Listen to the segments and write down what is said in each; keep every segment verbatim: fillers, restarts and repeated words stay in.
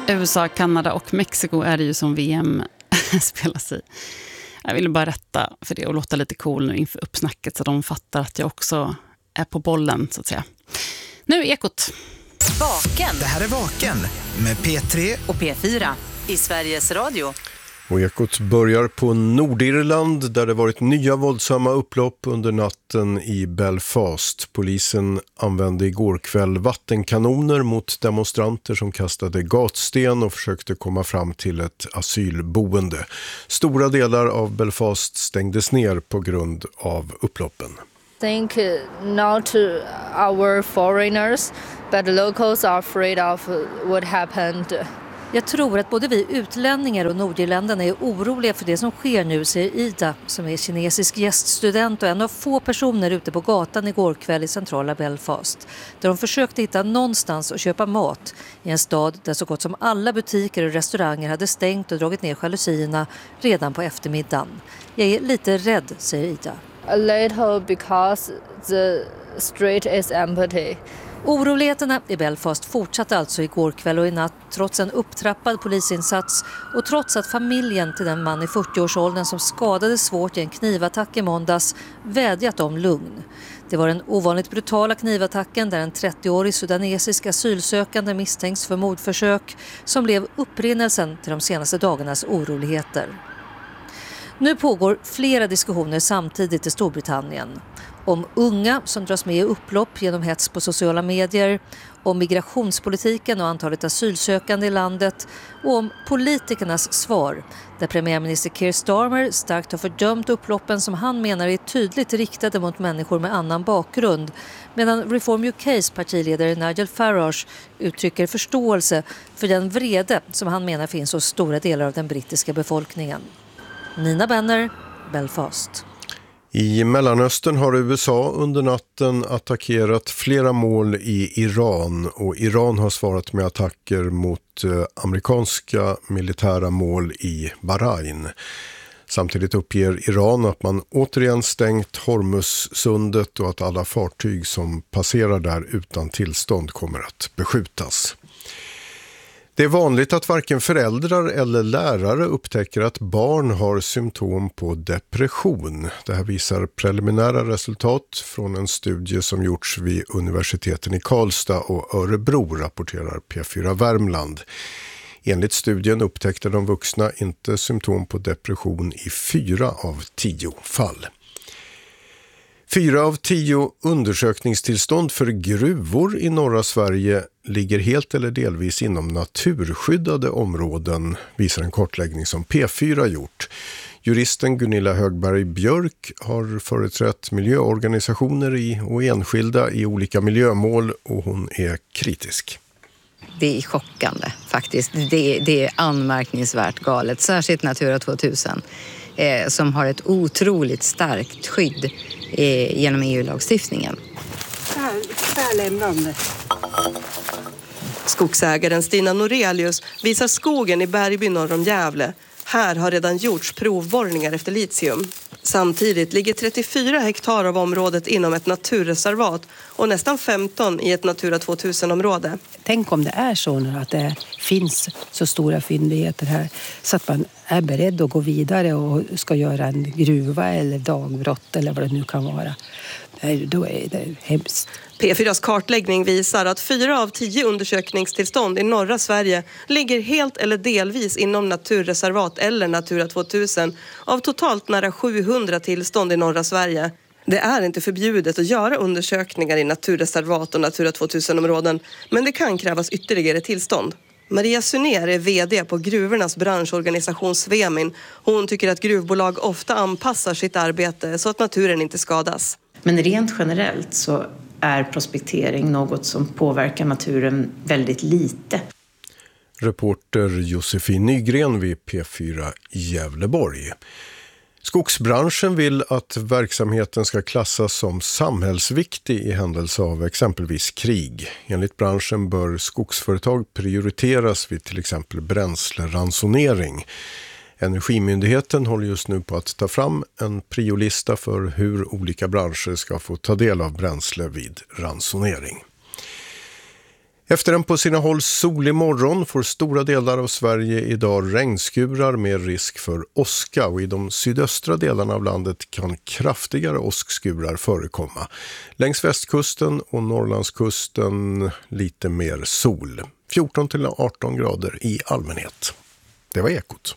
U S A, Kanada och Mexiko är det ju som V M spelas i. Jag ville bara rätta för det och låta lite cool nu inför uppsnacket så de fattar att jag också är på bollen så att säga. Nu Ekot. Vaken. Det här är Vaken med P tre och P fyra i Sveriges Radio. Och Ekot börjar på Nordirland där det varit nya våldsamma upplopp under natten i Belfast. Polisen använde igår kväll vattenkanoner mot demonstranter som kastade gatsten och försökte komma fram till ett asylboende. Stora delar av Belfast stängdes ner på grund av upploppen. I think not our foreigners, but the locals are afraid of what happened. Jag tror att både vi utlänningar och nordirländarna är oroliga för det som sker nu, säger Ida, som är kinesisk gäststudent och en av få personer ute på gatan igår kväll i centrala Belfast, där de försökte hitta någonstans att köpa mat i en stad där så gott som alla butiker och restauranger hade stängt och dragit ner jalusierna redan på eftermiddagen. Jag är lite rädd, säger Ida. A little because the street is empty. Oroligheterna i Belfast fortsatte alltså igår kväll och i natt trots en upptrappad polisinsats och trots att familjen till den man i fyrtioårsåldern som skadades svårt i en knivattack i måndags vädjat om lugn. Det var den ovanligt brutala knivattacken där en trettioårig sudanesisk asylsökande misstänks för mordförsök som blev upprinnelsen till de senaste dagarnas oroligheter. Nu pågår flera diskussioner samtidigt i Storbritannien. Om unga som dras med i upplopp genom hets på sociala medier, om migrationspolitiken och antalet asylsökande i landet och om politikernas svar, där premiärminister Keir Starmer starkt har fördömt upploppen som han menar är tydligt riktade mot människor med annan bakgrund, medan Reform U K:s partiledare Nigel Farage uttrycker förståelse för den vrede som han menar finns hos stora delar av den brittiska befolkningen. Nina Benner, Belfast. I Mellanöstern har U S A under natten attackerat flera mål i Iran och Iran har svarat med attacker mot amerikanska militära mål i Bahrain. Samtidigt uppger Iran att man återigen stängt Hormuzsundet och att alla fartyg som passerar där utan tillstånd kommer att beskjutas. Det är vanligt att varken föräldrar eller lärare upptäcker att barn har symptom på depression. Det här visar preliminära resultat från en studie som gjorts vid universiteten i Karlstad och Örebro, rapporterar P fyra Värmland. Enligt studien upptäckte de vuxna inte symptom på depression i fyra av tio fall. Fyra av tio undersökningstillstånd för gruvor i norra Sverige ligger helt eller delvis inom naturskyddade områden, visar en kartläggning som P fyra gjort. Juristen Gunilla Högberg Björk har företrätt miljöorganisationer i och enskilda i olika miljömål och hon är kritisk. Det är chockande faktiskt. Det är, det är anmärkningsvärt galet, särskilt Natura tvåtusen eh, som har ett otroligt starkt skydd eh, genom E U-lagstiftningen. Skogsägaren Stina Norelius visar skogen i Bergby norr om Gävle. Här har redan gjorts provborrningar efter litium. Samtidigt ligger trettiofyra hektar av området inom ett naturreservat och nästan femton i ett Natura tvåtusen-område. Tänk om det är så nu att det finns så stora fyndigheter här så att man är beredd att gå vidare och ska göra en gruva eller dagbrott eller vad det nu kan vara. Då är det hemskt. P fyras kartläggning visar att fyra av tio undersökningstillstånd i norra Sverige ligger helt eller delvis inom naturreservat eller Natura tvåtusen av totalt nära sjuhundra tillstånd i norra Sverige. Det är inte förbjudet att göra undersökningar i naturreservat och Natura tvåtusen-områden, men det kan krävas ytterligare tillstånd. Maria Sunér är vd på gruvornas branschorganisation Svemin. Hon tycker att gruvbolag ofta anpassar sitt arbete så att naturen inte skadas. Men rent generellt så är prospektering något som påverkar naturen väldigt lite. Reporter Josefin Nygren vid P fyra Gävleborg. Skogsbranschen vill att verksamheten ska klassas som samhällsviktig i händelse av exempelvis krig. Enligt branschen bör skogsföretag prioriteras vid till exempel bränsleransonering. Energimyndigheten håller just nu på att ta fram en priolista för hur olika branscher ska få ta del av bränsle vid ransonering. Efter en på sina håll solig morgon får stora delar av Sverige idag regnskurar med risk för åska, och i de sydöstra delarna av landet kan kraftigare åskskurar förekomma. Längs västkusten och Norrlandskusten lite mer sol. fjorton till arton grader i allmänhet. Det var Ekot.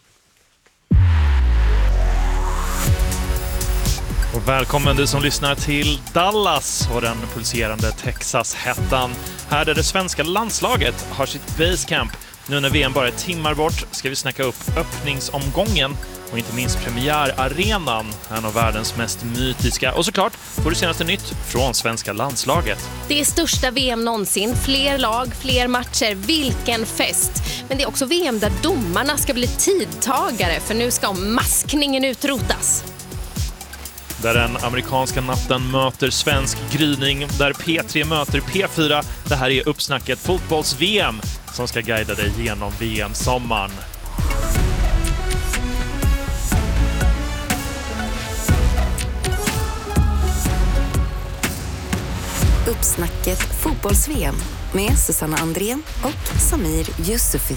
Och välkommen du som lyssnar till Dallas och den pulserande Texas-hettan. Här där det svenska landslaget har sitt basecamp. Nu när V M bara är timmar bort ska vi snacka upp öppningsomgången och inte minst premiärarenan, en av världens mest mytiska. Och såklart får du senaste nytt från svenska landslaget. Det är största V M någonsin, fler lag, fler matcher, vilken fest. Men det är också V M där domarna ska bli tidtagare, för nu ska maskningen utrotas. Där den amerikanska natten möter svensk gryning, där P tre möter P fyra. Det här är uppsnacket fotbolls-V M som ska guida dig genom V M-sommaren. Uppsnacket fotbolls-V M med Susanna Andrén och Samir Yusufi.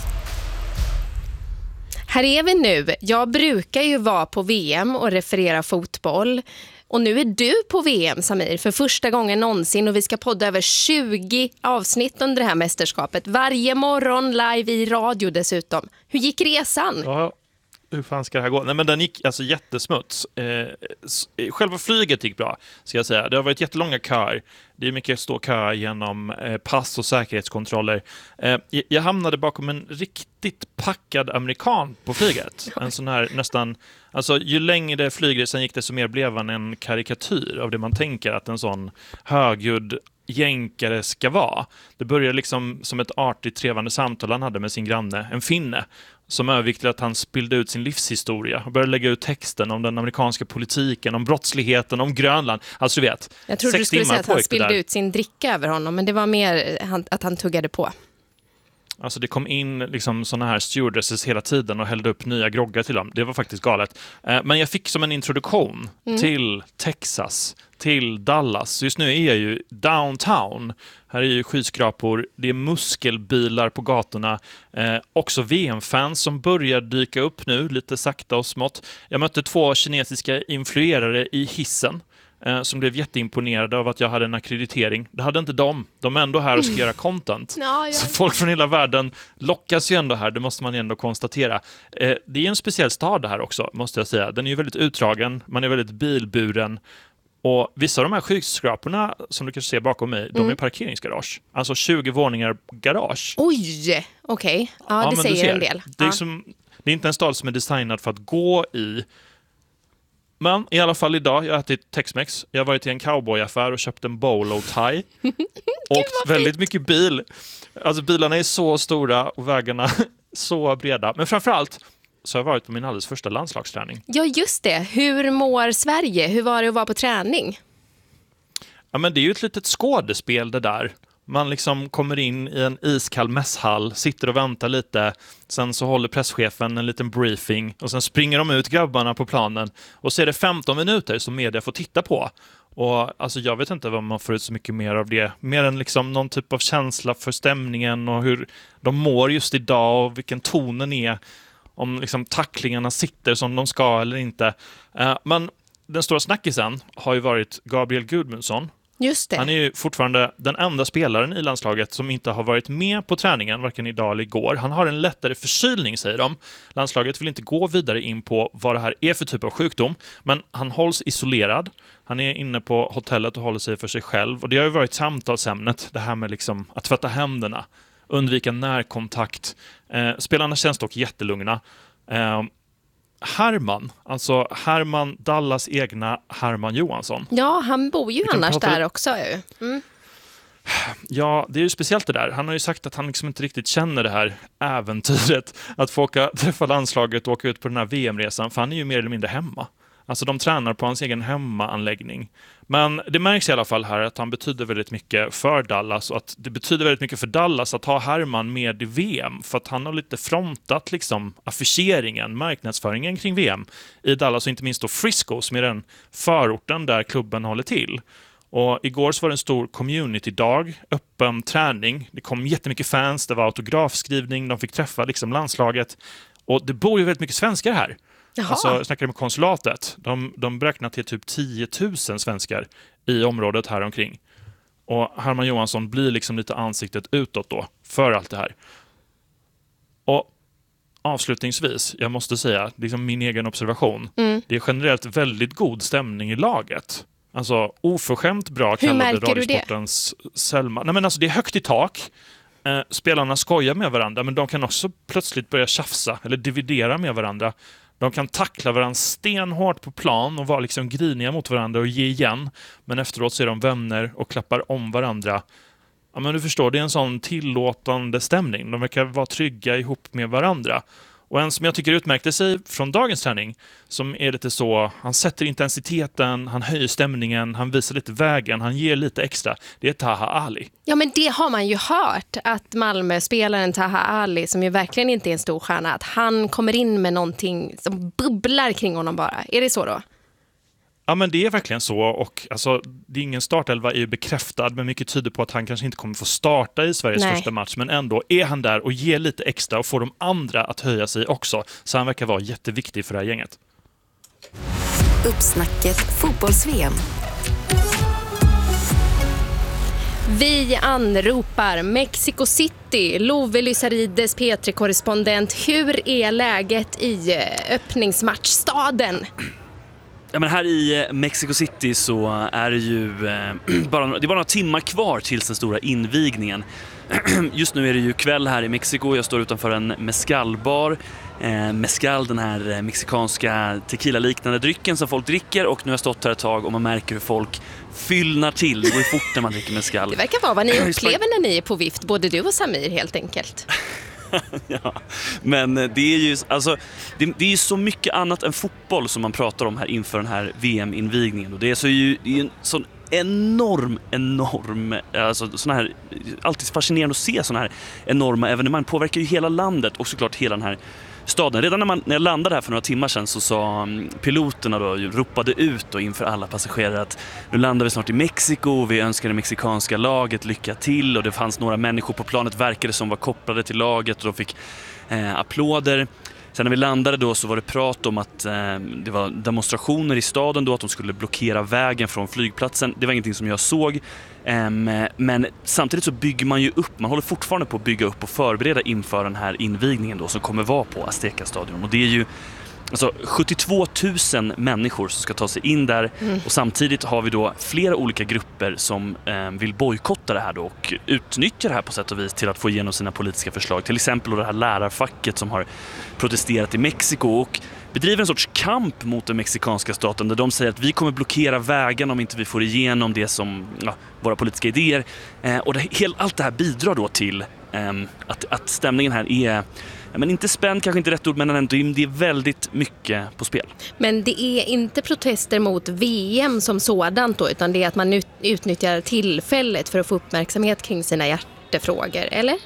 Här är vi nu. Jag brukar ju vara på V M och referera fotboll. Och nu är du på V M, Samir, för första gången någonsin. Och vi ska podda över tjugo avsnitt under det här mästerskapet. Varje morgon live i radio dessutom. Hur gick resan? Ja, hur fan ska det här gå? Nej, men den gick alltså jättesmuts. Eh, själva flyget gick bra, ska jag säga. Det har varit jättelånga köer. Det är mycket stå kö genom eh, pass och säkerhetskontroller. Eh, jag hamnade bakom en riktigt packad amerikan på flyget. En sån här nästan... Alltså, ju längre flygresan gick det, så mer blev han en karikatyr av det man tänker att en sån högljudd jänkare ska vara. Det började liksom som ett artigt trevande samtal han hade med sin granne, en finne, som övergick till att han spillde ut sin livshistoria och började lägga ut texten om den amerikanska politiken, om brottsligheten, om Grönland. Alltså du vet, jag trodde du skulle säga att han spillde ut sin dricka över honom, men det var mer att han tuggade på. Alltså det kom in liksom såna här stewardesses hela tiden och hällde upp nya groggar till dem. Det var faktiskt galet. Men jag fick som en introduktion mm. till Texas, till Dallas. Just nu är jag ju downtown. Här är ju skyskrapor, det är muskelbilar på gatorna. Eh, också V M-fans som börjar dyka upp nu, lite sakta och smått. Jag mötte två kinesiska influerare i hissen. Som blev jätteimponerade av att jag hade en akkreditering. Det hade inte de. De är ändå här och ska göra content. Ja, ja. Så folk från hela världen lockas ju ändå här. Det måste man ju ändå konstatera. Det är en speciell stad det här också, måste jag säga. Den är ju väldigt utdragen. Man är väldigt bilburen. Och vissa av de här skyskraporna som du kanske ser bakom mig, mm. de är parkeringsgarage. Alltså tjugo våningar garage. Oj, okej. Okay. Ja, ja, det säger en del. Det är, ja. som, det är inte en stad som är designad för att gå i. Men i alla fall idag, jag har ätit Tex-Mex. Jag har varit i en cowboyaffär och köpt en bolo tie. Och väldigt mycket bil. Alltså bilarna är så stora och vägarna så breda. Men framförallt så har jag varit på min alldeles första landslagsträning. Ja, just det. Hur mår Sverige? Hur var det att vara på träning? Ja, men det är ju ett litet skådespel det där. Man liksom kommer in i en iskall mässhall, sitter och väntar lite. Sen så håller presschefen en liten briefing och sen springer de ut grabbarna på planen. Och så är det femton minuter som media får titta på. Och alltså jag vet inte vad man får ut så mycket mer av det. Mer än liksom någon typ av känsla för stämningen och hur de mår just idag och vilken tonen är. Om liksom tacklingarna sitter som de ska eller inte. Uh, men den stora snackisen har ju varit Gabriel Gudmundsson. Just det. Han är ju fortfarande den enda spelaren i landslaget som inte har varit med på träningen, varken idag eller igår. Han har en lättare förkylning, säger de. Landslaget vill inte gå vidare in på vad det här är för typ av sjukdom, men han hålls isolerad. Han är inne på hotellet och håller sig för sig själv. Och det har ju varit samtalsämnet, det här med liksom att tvätta händerna, undvika närkontakt. Eh, spelarna känns dock jättelugna. Eh, Herman, alltså Herman, Dallas egna Herman Johansson. Ja, han bor ju annars prata... där också. Mm. Ja, det är ju speciellt det där. Han har ju sagt att han liksom inte riktigt känner det här äventyret att få åka, träffa landslaget och åka ut på den här V M-resan, för han är ju mer eller mindre hemma. Alltså de tränar på hans egen hemmaanläggning. Men det märks i alla fall här att han betyder väldigt mycket för Dallas och att det betyder väldigt mycket för Dallas att ha Herman med i V M, för att han har lite frontat liksom affischeringen, marknadsföringen kring V M i Dallas och inte minst då Frisco som är den förorten där klubben håller till. Och igår så var det en stor community-dag, öppen träning. Det kom jättemycket fans, det var autografskrivning, de fick träffa liksom landslaget. Och det bor ju väldigt mycket svenskar här. Jaha. Alltså, jag snackade med konsulatet. De, de beräknar till typ tio tusen svenskar i området här omkring. Och Herman Johansson blir liksom lite ansiktet utåt då för allt det här. Och avslutningsvis, jag måste säga, liksom min egen observation. Mm. Det är generellt väldigt god stämning i laget. Alltså oförskämt bra kallade Radiosportens Selma. Nej, men alltså, det är högt i tak. Eh, spelarna skojar med varandra, men de kan också plötsligt börja tjafsa eller dividera med varandra. De kan tackla varandra stenhårt på plan och vara liksom griniga mot varandra och ge igen. Men efteråt så är de vänner och klappar om varandra. Ja, men du förstår, det är en sån tillåtande stämning. De verkar vara trygga ihop med varandra. Och en som jag tycker utmärkte sig från dagens träning, som är lite så, han sätter intensiteten, han höjer stämningen, han visar lite vägen, han ger lite extra. Det är Taha Ali. Ja, men det har man ju hört, att Malmö-spelaren Taha Ali, som ju verkligen inte är en stor stjärna, att han kommer in med någonting som bubblar kring honom bara. Är det så då? Ja, men det är verkligen så, och alltså, det är ingen startelva är ju bekräftad, men mycket tyder på att han kanske inte kommer få starta i Sveriges Nej. första match, men ändå är han där och ger lite extra och får de andra att höja sig också, så han verkar vara jätteviktig för det här gänget. Uppsnacket fotbolls-V M. Vi anropar Mexico City. Love Lysarides, P tre-korrespondent. Hur är läget i öppningsmatchstaden? Ja, men här i Mexico City så är det ju eh, bara, det är bara några timmar kvar tills den stora invigningen. Just nu är det ju kväll här i Mexiko. Jag står utanför en mezcalbar. Eh, mezcal, den här mexikanska tequila-liknande drycken som folk dricker. Och nu har jag stått här ett tag och man märker hur folk fyllnar till. Det går ju fort när man dricker mezcal. Det verkar vara vad ni upplever när ni är på vift, både du och Samir helt enkelt. Ja, men det är ju alltså, det, det är ju så mycket annat än fotboll som man pratar om här inför den här V M-invigningen. Och det är så ju det är en sån enorm, enorm, alltså sån här, alltid fascinerande att se såna här enorma evenemang. Påverkar ju hela landet och såklart hela den här staden. Redan när, man, när jag landade här för några timmar sedan så sa um, piloterna då, ropade ut då inför alla passagerare att nu landar vi snart i Mexiko, vi önskar det mexikanska laget lycka till, och det fanns några människor på planet verkade som var kopplade till laget och de fick eh, applåder. Sen när vi landade då så var det prat om att eh, det var demonstrationer i staden då, att de skulle blockera vägen från flygplatsen. Det var ingenting som jag såg. Um, men samtidigt så bygger man ju upp, man håller fortfarande på att bygga upp och förbereda inför den här invigningen då som kommer vara på Azteca-stadion. Och det är ju alltså sjuttiotvå tusen människor som ska ta sig in där. Mm. Och samtidigt har vi då flera olika grupper som eh, vill bojkotta det här då och utnyttja det här på sätt och vis till att få igenom sina politiska förslag. Till exempel då det här lärarfacket som har protesterat i Mexiko och bedriver en sorts kamp mot den mexikanska staten där de säger att vi kommer blockera vägen om inte vi får igenom det som ja, våra politiska idéer. Eh, och det, helt, allt det här bidrar då till eh, att, att stämningen här är, ja, men inte spänd, kanske inte rätt ord, men ändå, det är väldigt mycket på spel. Men det är inte protester mot V M som sådant då, utan det är att man ut, utnyttjar tillfället för att få uppmärksamhet kring sina hjärtefrågor, eller?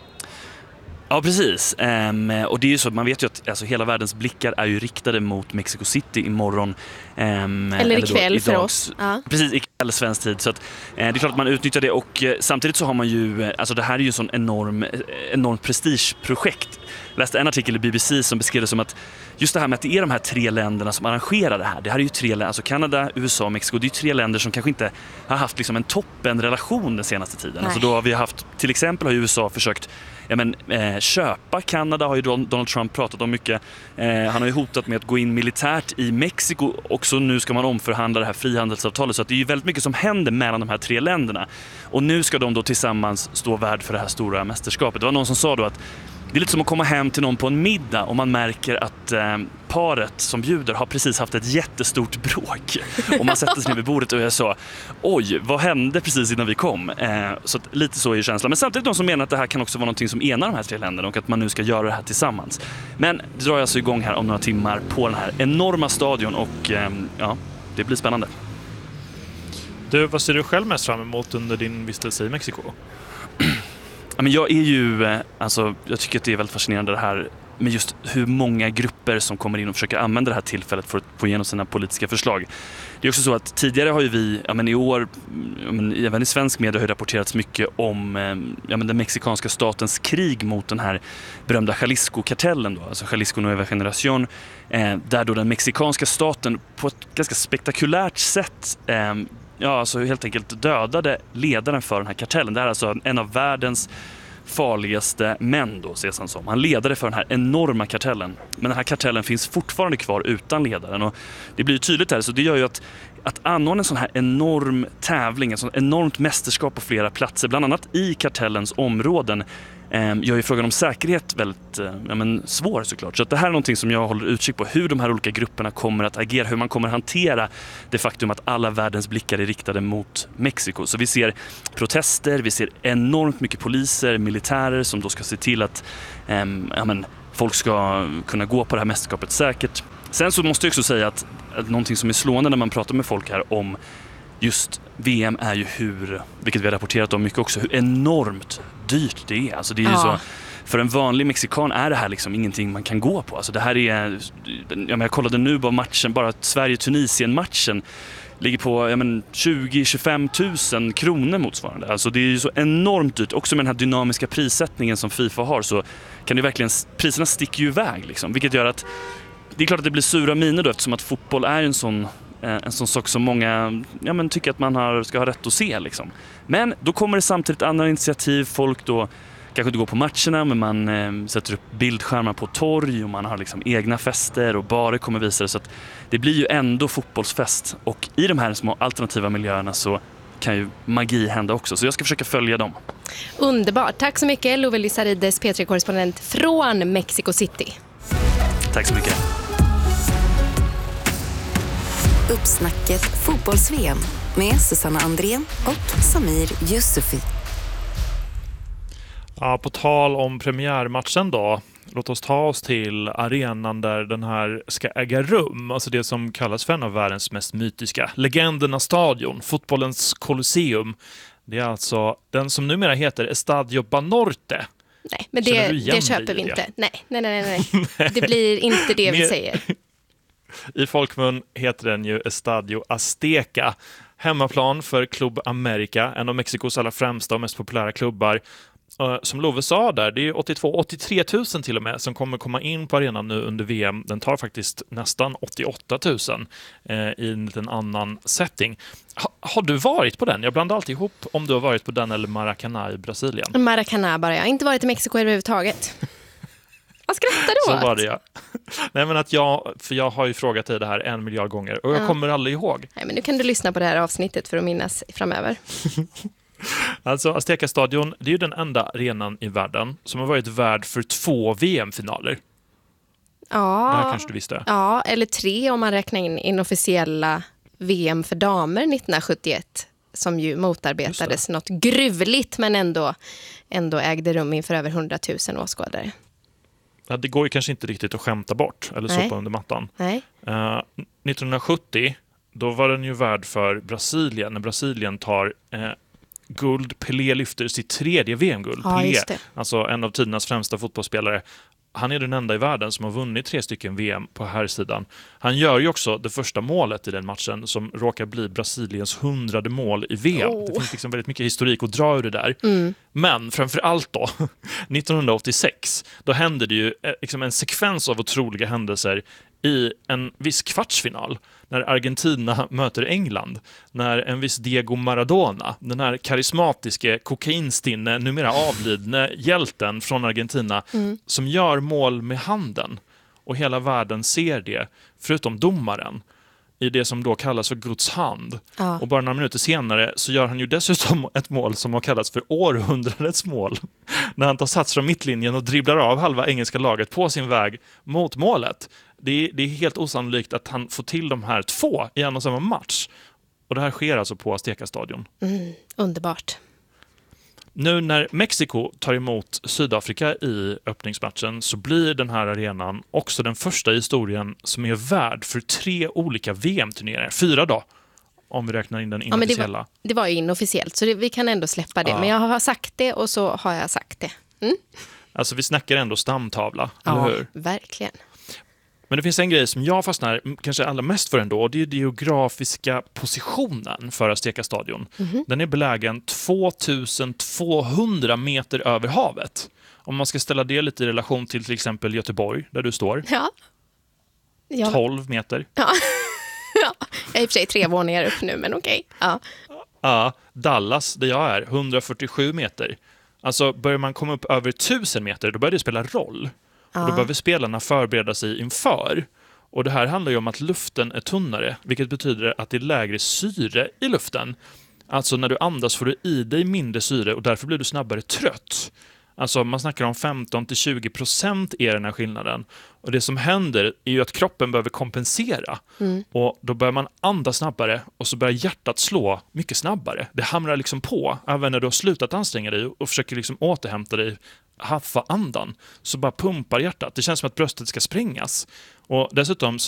Ja, precis. Um, och det är ju så att man vet ju att alltså, hela världens blickar är ju riktade mot Mexico City imorgon. Um, eller ikväll eller för oss. Ja. Precis, ikväll svensk tid. Så att, uh, det är klart att man utnyttjar det och uh, samtidigt så har man ju, uh, alltså det här är ju en sån enorm, uh, enorm prestigeprojekt. Jag läste en artikel i B B C som beskrev det som att just det här med att det är de här tre länderna som arrangerar det här. Det här är ju tre länder, alltså Kanada, U S A och Mexiko. Det är ju tre länder som kanske inte har haft liksom en toppenrelation den senaste tiden. Alltså då har vi haft, till exempel har U S A försökt ja, men, eh, köpa Kanada, har ju Donald Trump pratat om mycket. Eh, han har ju hotat med att gå in militärt i Mexiko och så nu ska man omförhandla det här frihandelsavtalet. Så att det är ju väldigt mycket som händer mellan de här tre länderna. Och nu ska de då tillsammans stå värd för det här stora mästerskapet. Det var någon som sa då att det är lite som att komma hem till någon på en middag och man märker att eh, paret som bjuder har precis haft ett jättestort bråk. Och man sätter sig ner vid bordet och jag sa, oj, vad hände precis innan vi kom? Eh, så att lite så är ju känslan. Men samtidigt de som menar att det här kan också vara någonting som enar de här tre länderna och att man nu ska göra det här tillsammans. Men det drar alltså igång här om några timmar på den här enorma stadion och eh, ja, det blir spännande. Du, vad ser du själv mest fram emot under din vistelse i Mexiko? Men jag är ju, alltså, jag tycker att det är väldigt fascinerande det här med just hur många grupper som kommer in och försöker använda det här tillfället för att få igenom sina politiska förslag. Det är också så att tidigare har ju vi, ja men i år, ja men även i svensk media har det rapporterats mycket om ja men den mexikanska statens krig mot den här berömda Jalisco-kartellen då, alltså Jalisco Nueva Generación, eh, där då den mexikanska staten på ett ganska spektakulärt sätt eh, ja alltså helt enkelt dödade ledaren för den här kartellen. Det här är alltså en av världens farligaste män då, ses han som. Han ledade för den här enorma kartellen. Men den här kartellen finns fortfarande kvar utan ledaren. Och det blir ju tydligt här, så det gör ju att, att anordna en sån här enorm tävling, en sån enormt mästerskap på flera platser, bland annat i kartellens områden, eh, gör ju frågan om säkerhet väldigt eh, ja, men svår såklart. Så att det här är någonting som jag håller utkik på, hur de här olika grupperna kommer att agera, hur man kommer att hantera det faktum att alla världens blickar är riktade mot Mexiko. Så vi ser protester, vi ser enormt mycket poliser, militärer som då ska se till att eh, ja, men, folk ska kunna gå på det här mästerskapet säkert. Sen så måste jag också säga att, att någonting som är slående när man pratar med folk här om just V M är ju hur, vilket vi har rapporterat om mycket också, hur enormt dyrt det är. Alltså det är ju ja. så, för en vanlig mexikan är det här liksom ingenting man kan gå på. Alltså det här är, jag, jag kollade nu på matchen, bara Sverige-Tunisien-matchen ligger på ja men, tjugo till tjugofem tusen kronor motsvarande. Alltså det är ju så enormt dyrt. Också med den här dynamiska prissättningen som FIFA har så kan det verkligen, priserna sticker ju iväg liksom. Vilket gör att det är klart att det blir sura miner då, eftersom att fotboll är en sån, en sån sak som många ja, men, tycker att man har, ska ha rätt att se. Liksom. Men då kommer det samtidigt andra initiativ. Folk då kanske inte går på matcherna, men man eh, sätter upp bildskärmar på torg och man har liksom egna fester och bara kommer visa det. Så att det blir ju ändå fotbollsfest. Och i de här små alternativa miljöerna så kan ju magi hända också. Så jag ska försöka följa dem. Underbart. Tack så mycket, Love Lizarides, P tre-korrespondent från Mexico City. Tack så mycket. Uppsnacket fotbolls-V M med Susanna Andrén och Samir Yusufi. Ja, på tal om premiärmatchen då. Låt oss ta oss till arenan där den här ska äga rum. Alltså det som kallas för en av världens mest mytiska. Legendernas stadion, fotbollens kolosseum. Det är alltså den som numera heter Estadio Banorte. Nej, men det, det köper vi inte. Nej, nej, nej, nej. nej. Det blir inte det vi säger. I folkmun heter den ju Estadio Azteca. Hemmaplan för Club America, en av Mexikos allra främsta och mest populära klubbar. Som Love sa där, det är åttiotvå åttiotre tusen till och med som kommer komma in på arenan nu under V M. Den tar faktiskt nästan åttioåtta tusen eh, i en liten annan setting. Ha, har du varit på den? Jag blandar alltid ihop om du har varit på den eller Maracanã i Brasilien. Maracanã bara, jag har inte varit i Mexiko överhuvudtaget. Vad skrattar du åt? Så var det, ja. Nej, men att jag, för jag har ju frågat dig det här en miljard gånger och jag ja. kommer aldrig ihåg. Nej, men nu kan du lyssna på det här avsnittet för att minnas framöver. Alltså Azteca-stadion, det är ju den enda arenan i världen som har varit värd för två V M-finaler. Ja, det här kanske du visste. Ja, eller tre om man räknar in inofficiella V M för damer nittonhundrasjuttioett som ju motarbetades något gruvligt men ändå, ändå ägde rum inför över hundratusen åskådare. Ja, det går ju kanske inte riktigt att skämta bort eller sopa under mattan. Nej. Uh, nittonhundrasjuttio, då var den ju värd för Brasilien. När Brasilien tar uh, guld, Pelé lyfter sitt tredje V M-guld. Ja, Pelé, just det. alltså en av tidernas främsta fotbollsspelare. Han är den enda i världen som har vunnit tre stycken V M på här sidan. Han gör ju också det första målet i den matchen som råkar bli Brasiliens hundrade mål i V M. Oh. Det finns liksom väldigt mycket historik att dra ur det där. Mm. Men framför allt då, nittonhundraåttiosex, då hände det ju liksom en sekvens av otroliga händelser i en viss kvartsfinal när Argentina möter England, när en viss Diego Maradona, den här karismatiske kokainstinne, numera avlidne hjälten från Argentina, mm. som gör mål med handen och hela världen ser det, förutom domaren, i det som då kallas för Guds hand. Ja. Och bara några minuter senare så gör han ju dessutom ett mål som har kallats för århundradets mål. När han tar sats från mittlinjen och dribblar av halva engelska laget på sin väg mot målet. Det är, det är helt osannolikt att han får till de här två i en och samma match. Och det här sker alltså på Azteca-stadion. Mm, underbart. Nu när Mexiko tar emot Sydafrika i öppningsmatchen så blir den här arenan också den första i historien som är värd för tre olika V M-turneringar. Fyra då, om vi räknar in den inofficiella. Ja, men det, var, det var ju inofficiellt så det, vi kan ändå släppa det. Ja. Men jag har sagt det och så har jag sagt det. Mm? Alltså vi snackar ändå stamtavla, Ja, eller hur? verkligen. Men det finns en grej som jag fastnar kanske allra mest för ändå, och det är den geografiska positionen för Azteca stadion. Mhm. Den är belägen tvåtusen tvåhundra meter över havet. Om man ska ställa det lite i relation till till exempel Göteborg, där du står. Ja. Ja. tolv meter. Ja. Ja. Jag är i och för sig tre våningar upp nu, men okej. Ja. Ja, Dallas, där jag är, hundrafyrtiosju meter. Alltså börjar man komma upp över tusen meter, då börjar det spela roll. Ja. Och då behöver spelarna förbereda sig inför. Och det här handlar ju om att luften är tunnare, vilket betyder att det är lägre syre i luften. Alltså när du andas får du i dig mindre syre och därför blir du snabbare trött. Alltså man snackar om femton till tjugo procent är den här skillnaden. Och det som händer är ju att kroppen behöver kompensera. Mm. Och då börjar man andas snabbare och så börjar hjärtat slå mycket snabbare. Det hamrar liksom på, även när du har slutat anstränga dig och försöker liksom återhämta dig, haffa andan, så bara pumpar hjärtat. Det känns som att bröstet ska sprängas. Och dessutom